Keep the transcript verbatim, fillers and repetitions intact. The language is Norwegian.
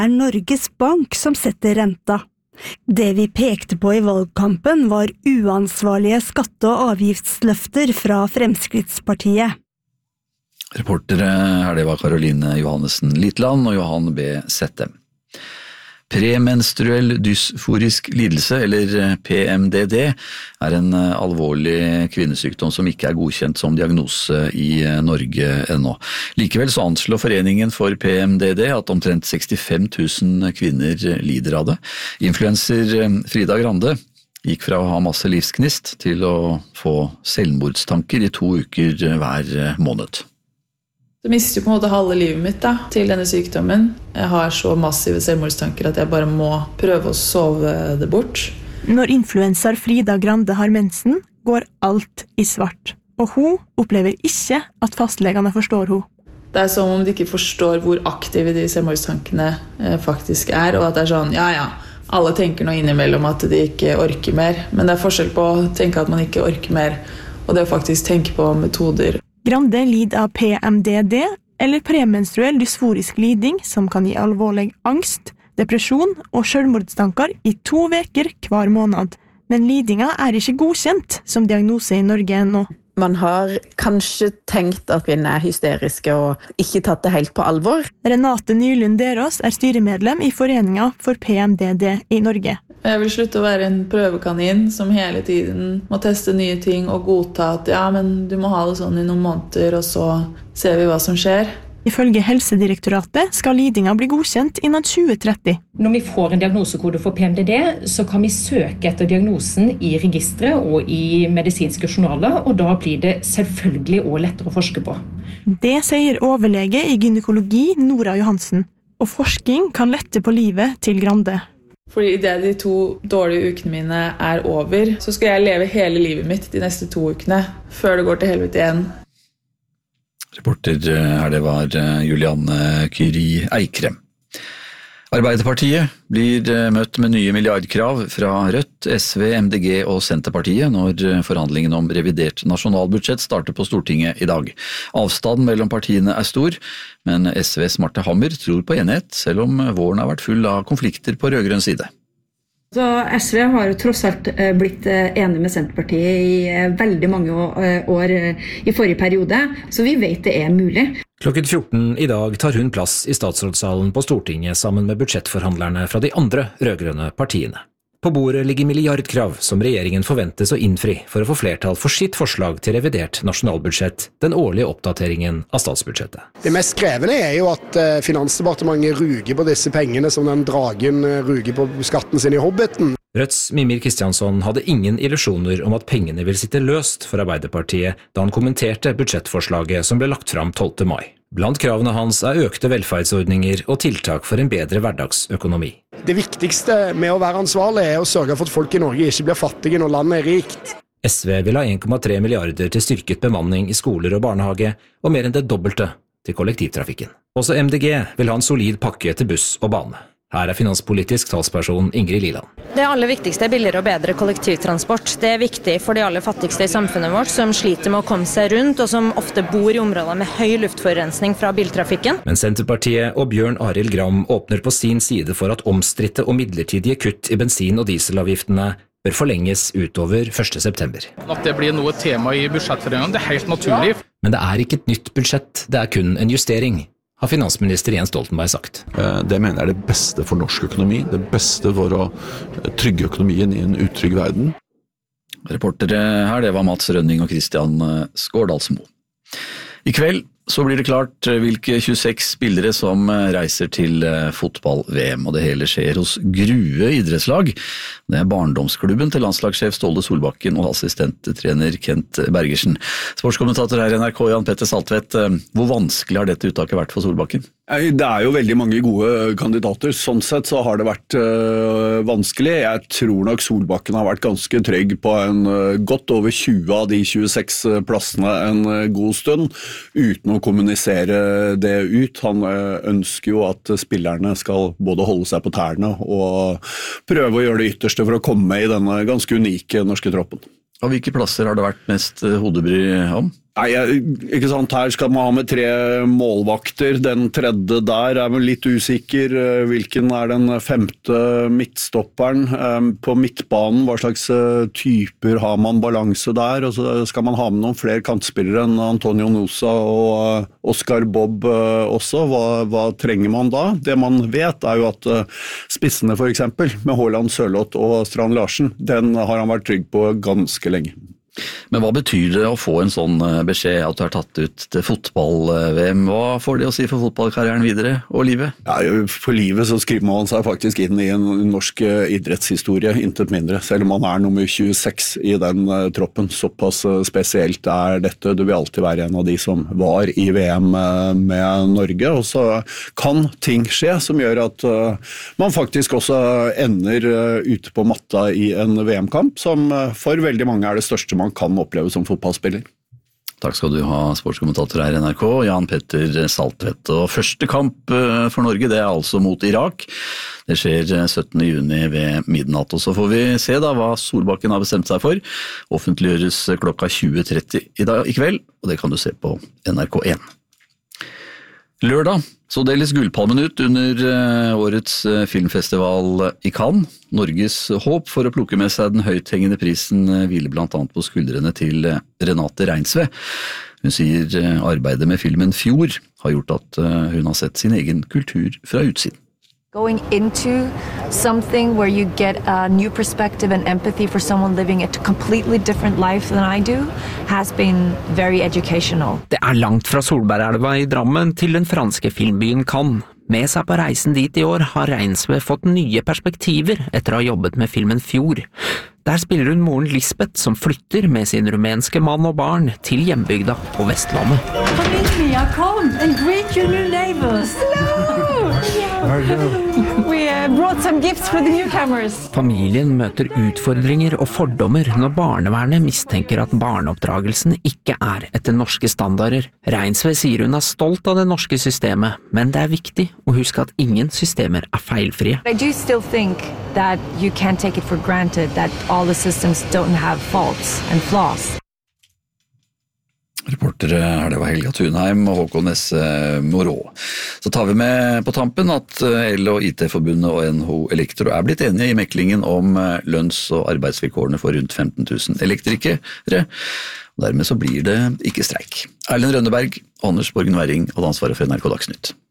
er Norges Bank som setter renta. Det vi pekte på i valgkampen var uansvarlige skatte- og avgiftsløfter fra Fremskrittspartiet. Reportere her det var Karoline Johannessen Litland og Johan B. Settem. Premenstruell dysforisk lidelse, eller P M D D, er en alvorlig kvinnesykdom som ikke er godkjent som diagnose i Norge ennå. Likevel så anslår Foreningen for P M D D at omtrent sekstifem tusen kvinner lider av det. Influencer Frida Grande gikk fra å ha masse livsgnist til å få selvmordstanker i to uker hver måned. Jeg mister jo på en måte halve livet mitt da, til denne sykdommen. Jeg har så massive selvmordstanker at jeg bare må prøve å sove det bort. Når influencer Frida Grande har mensen, går alt i svart. Og hun opplever ikke at fastlegene forstår hun. Det er som om de ikke forstår hvor aktive de selvmordstankene faktisk er, og at det er sånn, ja ja, alle tenker nå innimellom at de ikke orker mer. Men det er forskjell på å tenke at man ikke orker mer, og det å faktisk tenke på metoder. Grande lider av P M D D, eller premenstruell dysforisk liding, som kan gi alvorlig angst, depresjon og selvmordstanker i to veker hver måned. Men lidinga er ikke godkjent som diagnose i Norge ennå. Man har kanskje tenkt at kvinner er hysteriske og ikke tatt det helt på alvor. Renate Nylund Derås er styremedlem i Foreningen for P M D D i Norge. Jeg vil slutte å være en prøvekanin som hele tiden må teste nye ting og godta at ja, men du må ha det sånn i noen måneder, og så ser vi hva som skjer. Ifølge Helsedirektoratet skal lidinga bli godkjent innen tjue tretti. Når vi får en diagnosekode for P M D D, så kan vi søke etter diagnosen i registre og i medisinske journaler, og da blir det selvfølgelig også lettere å forske på. Det sier overlege i gynekologi Nora Johansen, og forskning kan lette på livet til Grande. Fordi i det de to dårlige ukene mine er over, så skal jeg leve hele livet mitt de neste to ukene, før det går til helvete igjen. Reporter her det var Julianne Kyri Eikrem. Arbeiderpartiet blir møtt med nye milliardkrav fra Rødt, S V, M D G og Senterpartiet når forhandlingen om revidert nasjonalbudsjett starter på Stortinget i dag. Avstanden mellom partiene er stor, men S Vs Marte Hammer tror på enighet, selv om våren har vært full av konflikter på rødgrønn side. Så S V har jo tross alt blitt enig med Senterpartiet i veldig mange år i forrige periode, så vi vet det er mulig. Klokken fjorten i dag tar hun plass i statsrådssalen på Stortinget sammen med budsjettforhandlerne fra de andre rødgrønne partiene. På bordet ligger milliardkrav som regjeringen forventes å innfri for å få flertall for sitt forslag til revidert nasjonalbudsjett, den årlige oppdateringen av statsbudsjettet. Det mest krevende er jo at Finansdepartementet ruger på disse pengene som den dragen ruger på skatten sin i Hobbiten. Rødts Mimir Kristiansson hadde ingen illusjoner om at pengene vil sitte løst for Arbeiderpartiet da han kommenterte budsjettforslaget som ble lagt fram tolvte mai. Blant kravene hans er økte velferdsordninger og tiltak for en bedre hverdagsøkonomi. Det viktigste med å være ansvarlig er å sørge for at folk i Norge ikke blir fattige når landet er rikt. S V vil ha en komma tre milliarder til styrket bemanning i skoler og barnehage, og mer enn det dobbelte til kollektivtrafikken. Også M D G vil ha en solid pakke til buss og bane. Her er finanspolitisk talsperson Ingrid Liland. Det aller viktigste er billigere og bedre kollektivtransport. Det er viktig for de aller fattigste i samfunnet vårt, som sliter med å komme seg rundt, og som ofte bor i områder med høy luftforurensning fra biltrafikken. Men Senterpartiet og Bjørn Arild Gram åpner på sin side for at omstridte og midlertidige kutt i bensin- og dieselavgiftene bør forlenges utover første september. At det blir noe tema i budsjettforhandlingene, det er helt naturlig. Men det er ikke et nytt budsjett, det er kun en justering, har finansminister Jens Stoltenberg sagt. Det mener jeg er det beste for norsk økonomi, det beste for å trygge økonomien i en utrygg verden. Reportere her, det var Mats Rønning og Christian Skårdalsmo. I kveld så blir det klart hvilke tjueseks spillere som reiser til fotball-V M, og det hele skjer hos Grue idrettslag. Det er barndomsklubben til landslagssjef Ståle Solbakken og assistenttrener Kent Bergersen. Sportskommentator her i N R K, Jan Petter Saltvedt, hvor vanskelig har dette uttaket vært for Solbakken? Det er jo veldig mange gode kandidater, sånn sett så har det vært øh, vanskelig. Jeg tror nok Solbakken har vært ganske trygg på en øh, godt over tjue av de tjueseks plassene en øh, god stund, uten å kommunisere det ut. Han øh, ønsker jo at spillerne skal både holde seg på tærne og prøve å gjøre det ytterste for å komme med i denne ganske unike norske troppen. Og hvilke plasser har det vært mest hodebry om? Nei, ikke sant, her skal man ha med tre målvakter, den tredje der er vel litt usikker, hvilken er den femte midtstopperen, på midtbanen, hva slags typer har man balanse der, og så skal man ha med noen flere kantspillere enn Antonio Nusa og Oscar Bob også, hva, hva trenger man da? Det man vet er jo at spissene for eksempel, med Haaland, Sørloth og Strand Larsen, den har han vært trygg på ganske lenge. Men hva betyr det å få en sånn beskjed at du er tatt ut til fotball-V M? Hva får det å si for fotballkarrieren videre og livet? Ja, for livet så skriver man seg faktisk inn i en norsk idrettshistorie, intet mindre. Selv om man er nummer tjueseks i den troppen, såpass spesielt er dette. Du vil alltid være en av de som var i V M med Norge, og så kan ting skje som gjør at man faktisk også ender ute på matta i en V M-kamp, som for veldig mange er det største man kan oppleve som fotballspiller. Takk skal du ha, sportskommentator her i N R K, Jan Petter Saltvedt. Og første kamp for Norge, det er altså mot Irak. Det skjer syttende juni ved midnatt, og så får vi se da hva Solbakken har bestemt seg for. Offentliggjøres klokka tjue tretti i dag i kveld, og det kan du se på N R K én. Lørdag så deles Gullpalmen ut under årets filmfestival i Cannes. Norges håp for å plukke med seg den høythengende prisen hviler blant annet på skuldrene til Renate Reinsve. Hun sier arbeidet med filmen Fjord har gjort at hun har sett sin egen kultur fra utsiden. Going into something where you get a new perspective and empathy for someone living a completely different life than I do has been very educational. Det er langt fra Solbergelva i Drammen til den franske filmbyen Cannes. Med seg på reisen dit i år har Reinsve fått nye perspektiver etter å ha jobbet med filmen Fjord. Der spiller hun moren Lisbeth som flytter med sin rumenske mann og barn til hjembygda på Vestlandet. Familia, come and greet your new neighbors. Hello! We uh, brought some gifts for the newcomers. Familien møter utfordringer og fordommer når barnevernet mistenker at barneoppdragelsen ikke er etter norske standarder. Reinsve sier hun er stolt av det norske systemet, men det er viktig å huske at ingen systemer er feilfrie. I do still think that you can't take it for granted that all the systems don't have faults and flaws. Reportere er det var Helga Thunheim og Håkon S. Morå. Så tar vi med på tampen at El- og I T-forbundet og N H O Elektro er blitt enige i meklingen om lønns- og arbeidsvilkårene for rundt femten tusen elektrikere. Dermed så blir det ikke streik. Erlend Rønneberg og Anders Borgen Werring hadde ansvaret for N R K Dagsnytt.